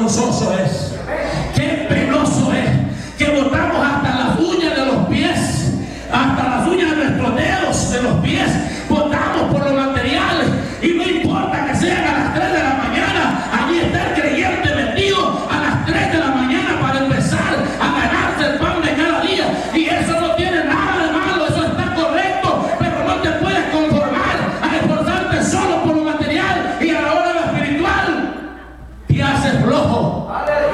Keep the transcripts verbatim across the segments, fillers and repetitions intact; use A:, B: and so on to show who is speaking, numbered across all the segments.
A: vergonzoso es, qué penoso es, que botamos hasta las uñas de los pies, hasta las uñas de nuestros dedos de los pies, botamos por los materiales, y no importa que sean a las tres de la mañana, allí está el creyente metido a las tres de la mañana para empezar a ganarse el pan de cada día, y eso no tiene nada de malo, eso está correcto, pero no te puedes conformar a esforzarte solo por lo material y a la hora de lo espiritual te haces flojo,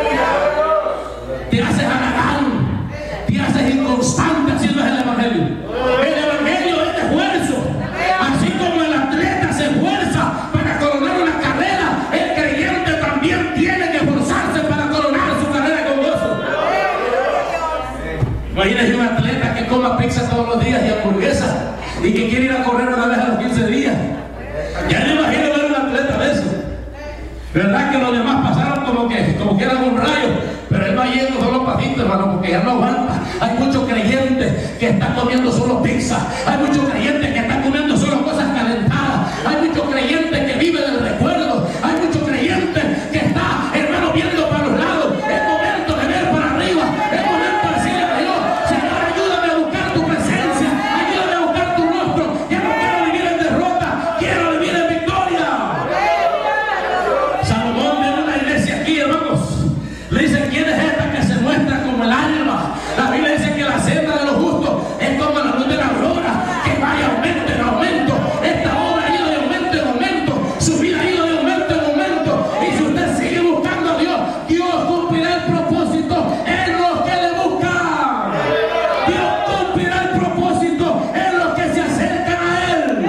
A: te haces halagán, te haces inconstante. Así no es el evangelio. El evangelio es de esfuerzo. Así como el atleta se esfuerza para coronar una carrera, el creyente también tiene que esforzarse para coronar su carrera con gozo. Imagínese un atleta que coma pizza todos los días y hamburguesa y que quiere ir a correr una vez a los quince días. Ya me imagino ver un atleta de eso. ¿Verdad que los demás pasaron como que, como que eran un rayo? Pero él va yendo solo pasitos, hermano, porque ya no aguanta. Hay muchos creyentes que están comiendo solo pizza. Hay muchos creyentes que están comiendo solo cosas calentadas. Hay muchos creyentes que viven del recuerdo. Hay muchos creyentes que están, hermano, viendo para los lados. Es momento de ver para arriba. Es momento de decirle a Dios: Señor, ayúdame a buscar tu presencia. Ayúdame a buscar tu rostro. Ya no quiero vivir en derrota. Quiero vivir en victoria. Salomón de una iglesia aquí, hermanos, le dice: ¿quién es esta que se muestra como el alma? La Biblia dice que la senda de los justos es como la luz de la aurora, que va de aumento en aumento. Esta obra ha ido de aumento en aumento, su vida ha ido de aumento en aumento. Y si usted sigue buscando a Dios, Dios cumplirá el propósito en los que le buscan. Dios cumplirá el propósito en los que se acercan a Él.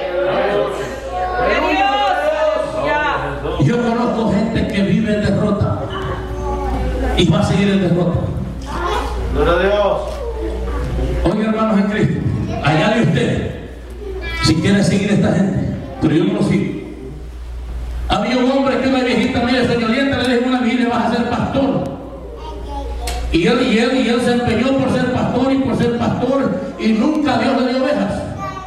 A: Yo conozco gente que vive en derrota y va a seguir en derrota.
B: Gloria a Dios.
A: Oye, hermanos en Cristo, allá de usted, si quiere seguir esta gente, pero yo no lo sigo. Había un hombre que una viejita media soñolienta le dijo a una viejita: vas a ser pastor. Y él, y él, y él se empeñó por ser pastor y por ser pastor, y nunca Dios le dio ovejas.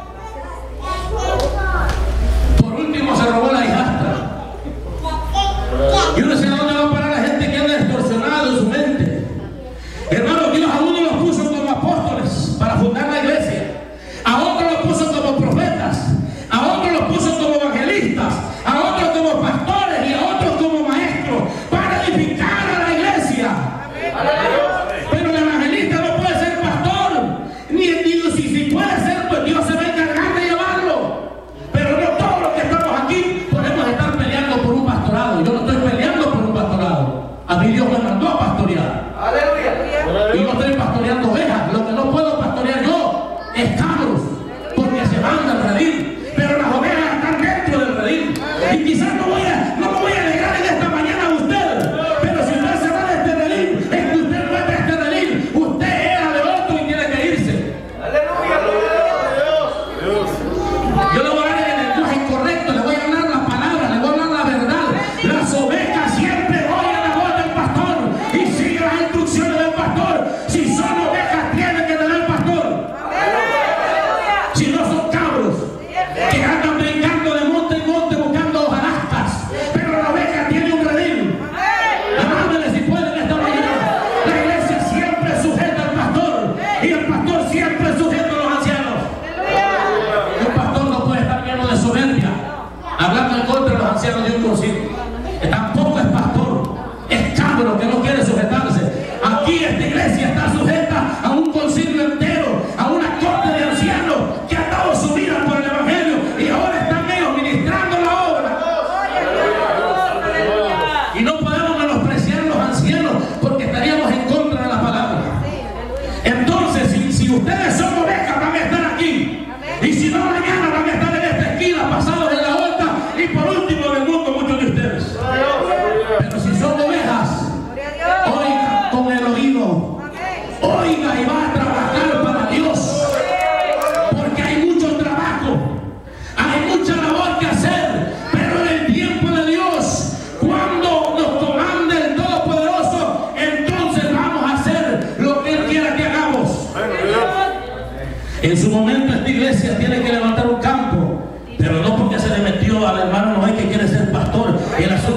A: Por último se robó la hijastra. Yo no sé a dónde va a parar la gente que anda distorsionada en su mente. Hermano, Dios a uno los puso como apóstoles para fundar la iglesia, a otros los puso como profetas, a otros los puso como evangelistas, a otros como pastores y a otros como maestros para edificar a la iglesia. Pero el evangelista no puede ser pastor, ni, ni si, si puede ser, pues Dios se va a encargar de llevarlo. Pero no todos los que estamos aquí podemos estar peleando por un pastorado. Yo no estoy peleando por un pastorado. A mí Dios me mandó a pastorear. Y no estoy pastoreando ovejas. Lo que no puedo pastorear yo es cabros, porque se van del redil. Pero las ovejas están dentro del redil. Y quizás no voy a, no me voy a alegrar en esta mañana a usted. Pero si usted se va de este redil, es que usted no es de este redil. Usted era de otro y tiene que irse.
B: Aleluya.
A: Yo le voy a dar el lenguaje correcto, le voy a hablar la palabra, le voy a hablar la verdad. Las ovejas siempre oyen la voz del pastor y siguen las instrucciones del pastor. Si son ovejas, tienen que tener pastor. Si no, son cabros que andan brincando de monte en monte buscando hojarascas. Pero la oveja tiene un redil. Amándele si pueden esta mañana. La iglesia siempre sujeta al pastor y el pastor siempre sujeta a los ancianos. Un pastor no puede estar lleno de soberbia, hablando en contra de los ancianos de un concilio. Tampoco es pastor, es cabro que no quiere sujetarse. Aquí esta iglesia está sujeta a un concilio entero, a una corte de ancianos que han dado su vida por el evangelio y ahora están ellos ministrando la obra. Y no podemos menospreciar a los ancianos porque estaríamos en contra de la palabra. Entonces, si, si ustedes son ovejas, van a estar aquí. Y si no, mañana van a estar en esta esquina, pasados en la vuelta, y por último en el mundo muchos de ustedes. Pero si son ovejas, oiga con el oído, oiga y va a trabajar para Dios, porque hay mucho trabajo, hay mucha labor que hacer, pero en el tiempo de Dios, cuando nos comande el Todopoderoso, entonces vamos a hacer lo que Él quiera que hagamos. En su momento esta iglesia tiene que levantar un campo, pero no porque se le metió al hermano Noé que quiere ser pastor. El asunto